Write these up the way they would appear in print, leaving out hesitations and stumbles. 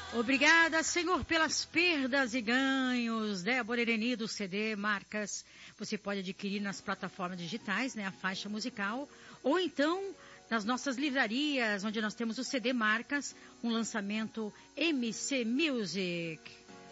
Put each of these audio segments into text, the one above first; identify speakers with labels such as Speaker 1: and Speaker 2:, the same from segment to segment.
Speaker 1: Obrigada, Senhor, pelas perdas e ganhos. Débora Ireni do CD Marcas. Você pode adquirir nas plataformas digitais, né, a faixa musical, ou então nas nossas livrarias, onde nós temos o CD Marcas, um lançamento MC Music.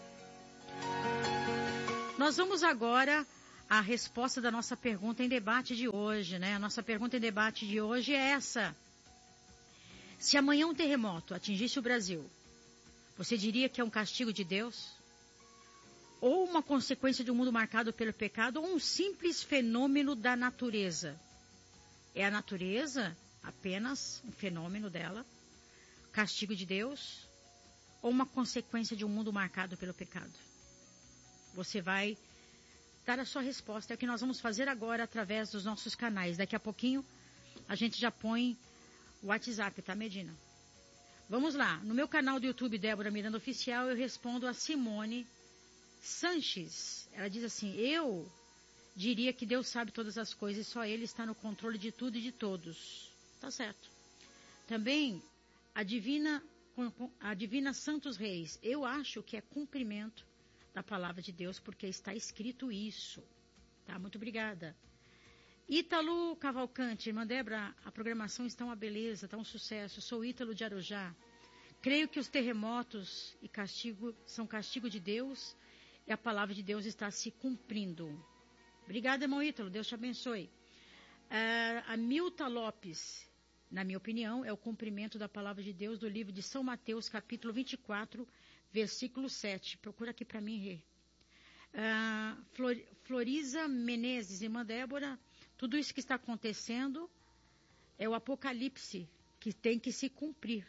Speaker 1: Nós vamos agora à resposta da nossa pergunta em debate de hoje, né? A nossa pergunta em debate de hoje é essa. Se amanhã um terremoto atingisse o Brasil, você diria que é um castigo de Deus? Ou uma consequência de um mundo marcado pelo pecado? Ou um simples fenômeno da natureza? É a natureza apenas um fenômeno dela? Castigo de Deus? Ou uma consequência de um mundo marcado pelo pecado? Você vai dar a sua resposta. É o que nós vamos fazer agora através dos nossos canais. Daqui a pouquinho a gente já põe o WhatsApp, tá, Medina? Vamos lá, no meu canal do YouTube, Débora Miranda Oficial, eu respondo a Simone Sanches. Ela diz assim, eu diria que Deus sabe todas as coisas e só Ele está no controle de tudo e de todos. Tá certo. Também, a Divina Santos Reis, eu acho que é cumprimento da palavra de Deus, porque está escrito isso. Tá, muito obrigada. Ítalo Cavalcante, irmã Débora, a programação está uma beleza, está um sucesso. Sou Ítalo de Arujá. Creio que os terremotos e castigo são castigo de Deus e a palavra de Deus está se cumprindo. Obrigada, irmão Ítalo, Deus te abençoe. A Milta Lopes, na minha opinião, é o cumprimento da palavra de Deus do livro de São Mateus, capítulo 24, versículo 7. Procura aqui para mim, Rê. Floriza Menezes, irmã Débora, tudo isso que está acontecendo é o apocalipse que tem que se cumprir.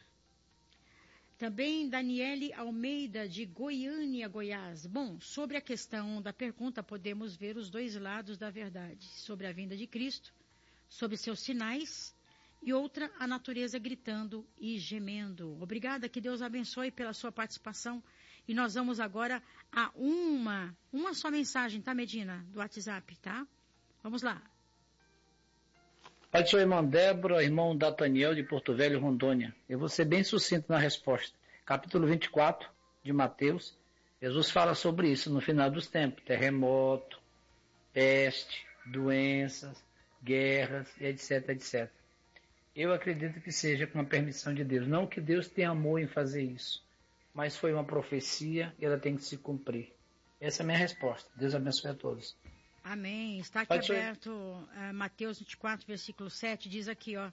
Speaker 1: Também Daniele Almeida, de Goiânia, Goiás. Bom, sobre a questão da pergunta, podemos ver os dois lados da verdade. Sobre a vinda de Cristo, sobre seus sinais, e outra, a natureza gritando e gemendo. Obrigada, que Deus abençoe pela sua participação. E nós vamos agora a uma só mensagem, tá, Medina? Do WhatsApp, tá? Vamos lá.
Speaker 2: Pai do seu irmão Débora, irmão Dataniel de Porto Velho, Rondônia. Eu vou ser bem sucinto na resposta. Capítulo 24 de Mateus, Jesus fala sobre isso no final dos tempos. Terremoto, peste, doenças, guerras, etc, etc. Eu acredito que seja com a permissão de Deus. Não que Deus tenha amor em fazer isso, mas foi uma profecia e ela tem que se cumprir. Essa é a minha resposta. Deus abençoe a todos.
Speaker 1: Amém. Está aqui aberto, Mateus 24, versículo 7, diz aqui, ó.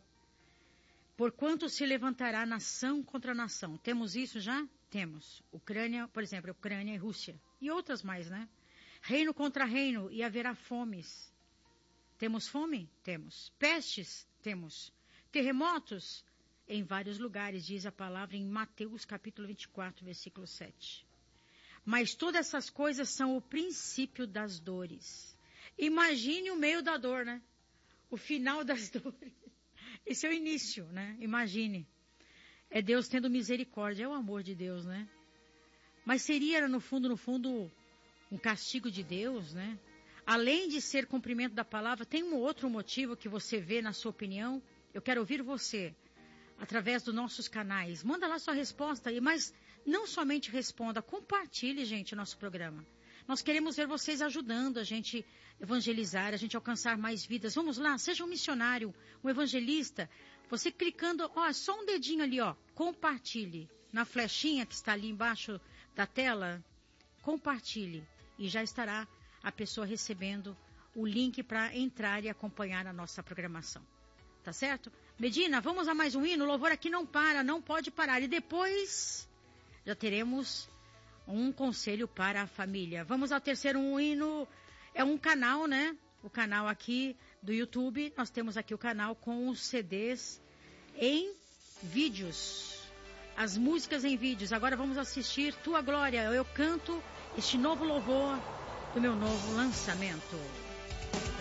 Speaker 1: Porquanto se levantará nação contra nação. Temos isso já? Temos. Ucrânia, por exemplo, Ucrânia e Rússia. E outras mais, né? Reino contra reino, e haverá fomes. Temos fome? Temos. Pestes? Temos. Terremotos? Em vários lugares, diz a palavra em Mateus capítulo 24, versículo 7. Mas todas essas coisas são o princípio das dores. Imagine o meio da dor, né? O final das dores. Esse é o início, né? Imagine. É Deus tendo misericórdia, é o amor de Deus, né? Mas seria, no fundo, um castigo de Deus, né? Além de ser cumprimento da palavra, tem um outro motivo que você vê na sua opinião? Eu quero ouvir você, através dos nossos canais. Manda lá sua resposta, mas não somente responda, compartilhe, gente, o nosso programa. Nós queremos ver vocês ajudando a gente evangelizar, a gente alcançar mais vidas. Vamos lá, seja um missionário, um evangelista. Você clicando, ó, só um dedinho ali, ó, compartilhe. Na flechinha que está ali embaixo da tela, compartilhe. E já estará a pessoa recebendo o link para entrar e acompanhar a nossa programação. Tá certo? Medina, vamos a mais um hino. O louvor aqui não para, não pode parar. E depois já teremos um conselho para a família. Vamos ao terceiro hino. É um canal, né? O canal aqui do YouTube. Nós temos aqui o canal com os CDs em vídeos. As músicas em vídeos. Agora vamos assistir Tua Glória. Eu canto este novo louvor do meu novo lançamento.